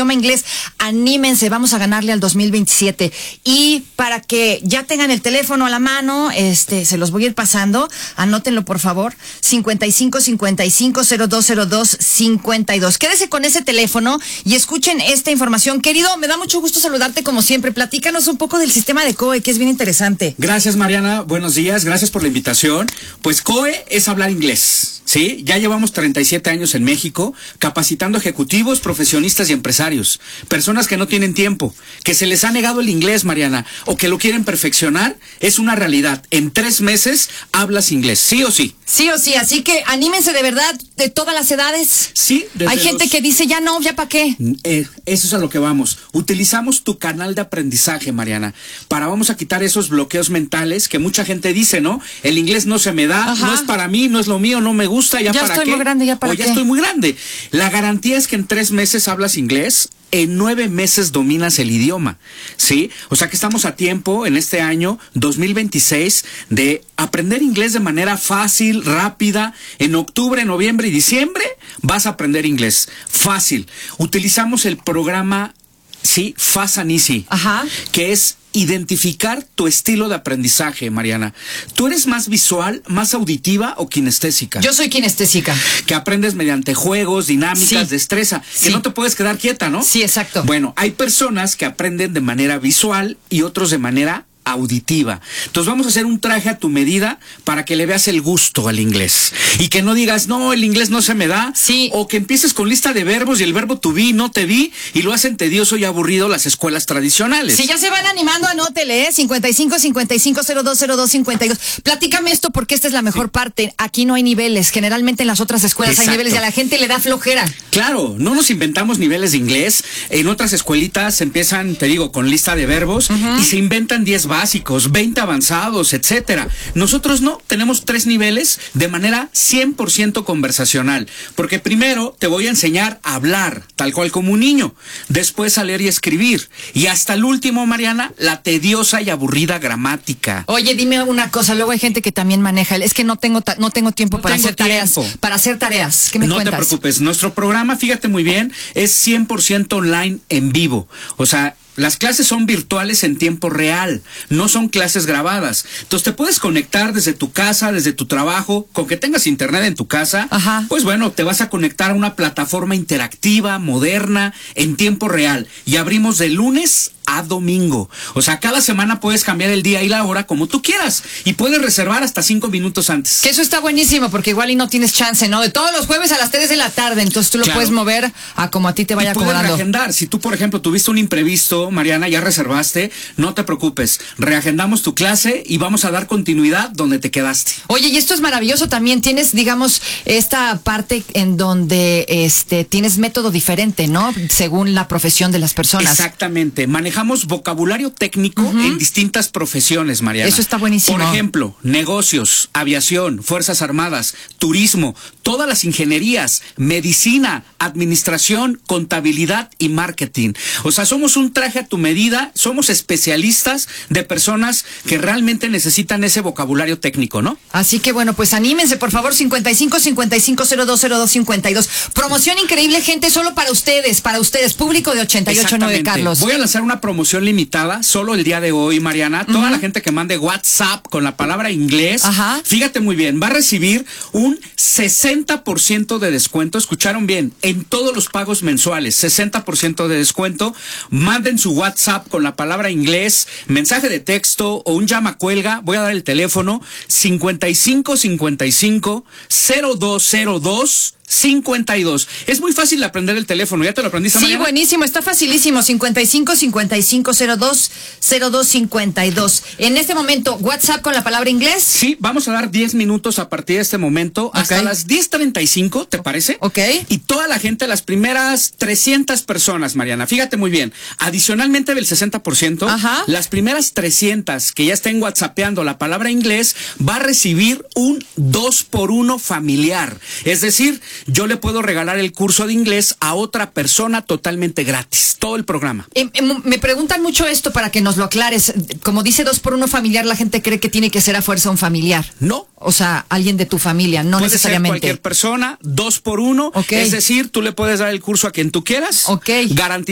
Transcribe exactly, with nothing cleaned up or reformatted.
idioma inglés. Anímense, vamos a ganarle al dos mil veintisiete. Y para que ya tengan el teléfono a la mano, este, se los voy a ir pasando. Anótenlo, por favor. cincuenta y cinco cincuenta y cinco cero dos cero dos cincuenta y dos. Quédese con ese teléfono y escuchen esta información. Querido, me da mucho gusto saludarte como siempre. Platícanos un poco del sistema de C O E, que es bien interesante. Gracias, Mariana. Buenos días. Gracias por la invitación. Pues C O E es hablar inglés, ¿sí? Ya llevamos treinta y siete años en México capacitando ejecutivos, profesionistas y empresarios. Personas que no tienen tiempo, que se les ha negado el inglés, Mariana, o que lo quieren perfeccionar. Es una realidad. En tres meses hablas inglés, ¿sí o sí? Sí o sí. Así que anímense de verdad, de todas las edades. Sí. Hay gente los... que dice, ya no, ¿ya para qué? Eh, eso es a lo que vamos. Utilizamos tu canal de aprendizaje, Mariana, para vamos a quitar esos bloqueos mentales que mucha gente dice, ¿no? El inglés no se me da, Ajá. no es para mí, no es lo mío, no me gusta, ya, Ya para qué. estoy muy grande, ya para o ya qué. estoy muy grande. La garantía es que en tres meses hablas inglés. En nueve meses dominas el idioma, ¿sí? O sea que estamos a tiempo en este año dos mil veintiséis de aprender inglés de manera fácil, rápida. En octubre, noviembre y diciembre vas a aprender inglés. Fácil. Utilizamos el programa, sí, Fast and Easy, Ajá. que es identificar tu estilo de aprendizaje, Mariana. ¿Tú eres más visual, más auditiva o kinestésica? Yo soy kinestésica. Que aprendes mediante juegos, dinámicas, Sí. destreza, que Sí. no te puedes quedar quieta, ¿no? Sí, exacto. Bueno, hay personas que aprenden de manera visual y otros de manera auditiva. Entonces vamos a hacer un traje a tu medida para que le veas el gusto al inglés y que no digas, no, el inglés no se me da, sí. O que empieces con lista de verbos y el verbo to be, no te vi, y lo hacen tedioso y aburrido las escuelas tradicionales. Si ya se van animando, anótele, ¿eh? cincuenta y cinco cincuenta y cinco cero dos cero dos cincuenta y dos. Platícame esto porque esta es la mejor sí. parte. Aquí no hay niveles. Generalmente en las otras escuelas Exacto. hay niveles y a la gente le da flojera. Claro, no nos inventamos niveles de inglés. En otras escuelitas empiezan, te digo, con lista de verbos uh-huh. y se inventan diez básicos, veinte avanzados, etcétera. Nosotros no, tenemos tres niveles de manera cien por ciento conversacional, porque primero te voy a enseñar a hablar, tal cual como un niño, después a leer y escribir, y hasta el último, Mariana, la tediosa y aburrida gramática. Oye, dime una cosa, luego hay gente que también maneja, es que no tengo ta no tengo tiempo no para tengo hacer tiempo. tareas, para hacer tareas, ¿qué me no cuentas? No te preocupes, nuestro programa, fíjate muy bien, es cien por ciento online en vivo, o sea, las clases son virtuales en tiempo real, no son clases grabadas. Entonces te puedes conectar desde tu casa, desde tu trabajo, con que tengas internet en tu casa. Ajá. Pues bueno, te vas a conectar a una plataforma interactiva, moderna, en tiempo real. Y abrimos de lunes a domingo. O sea, cada semana puedes cambiar el día y la hora como tú quieras. Y puedes reservar hasta cinco minutos antes. Que eso está buenísimo, porque igual y no tienes chance, ¿no? De todos los jueves a las tres de la tarde. Entonces tú lo claro. puedes mover a como a ti te vaya y puedes acomodando. reagendar. Si tú, por ejemplo, tuviste un imprevisto, Mariana, ya reservaste, no te preocupes. Reagendamos tu clase y vamos a dar continuidad donde te quedaste. Oye, y esto es maravilloso también. Tienes, digamos, esta parte en donde este tienes método diferente, ¿no? Según la profesión de las personas. Exactamente. Manejamos vocabulario técnico uh-huh. en distintas profesiones, Mariana. Eso está buenísimo. Por ejemplo, negocios, aviación, Fuerzas Armadas, turismo, todas las ingenierías, medicina, administración, contabilidad y marketing. O sea, somos un traje a tu medida, somos especialistas de personas que realmente necesitan ese vocabulario técnico, ¿no? Así que bueno, pues anímense, por favor, cincuenta y cinco cincuenta y cinco cero dos cero dos cincuenta y dos. Promoción increíble, gente, solo para ustedes, para ustedes, público de ochenta y ocho nueve, Carlos. Voy a lanzar una promoción limitada, solo el día de hoy, Mariana. Toda uh-huh. la gente que mande WhatsApp con la palabra inglés, Ajá. fíjate muy bien, va a recibir un sesenta por ciento de descuento. Escucharon bien, en todos los pagos mensuales, sesenta por ciento de descuento. Manden su WhatsApp con la palabra inglés, mensaje de texto o un llama cuelga. Voy a dar el teléfono cincuenta y cinco cincuenta y cinco cero dos cero dos cincuenta y dos. Es muy fácil aprender el teléfono. ¿Ya te lo aprendiste, Sí, Mariana? buenísimo. Está facilísimo. cincuenta y cinco cincuenta y cinco cero dos cero dos cincuenta y dos. En este momento, WhatsApp con la palabra inglés. Sí, vamos a dar diez minutos a partir de este momento okay. hasta las diez treinta y cinco, ¿te parece? Ok. Y toda la gente, las primeras trescientas personas, Mariana, fíjate muy bien. Adicionalmente del sesenta por ciento, Ajá. las primeras trescientas que ya estén whatsappeando la palabra inglés va a recibir un dos por uno familiar. Es decir, yo le puedo regalar el curso de inglés a otra persona totalmente gratis, todo el programa. Eh, eh, me preguntan mucho esto para que nos lo aclares. Como dice dos por uno familiar, la gente cree que tiene que ser a fuerza un familiar. No. O sea, alguien de tu familia, no puede necesariamente. Ser cualquier persona, dos por uno. Okay. Es decir, tú le puedes dar el curso a quien tú quieras. Ok. Garantizado.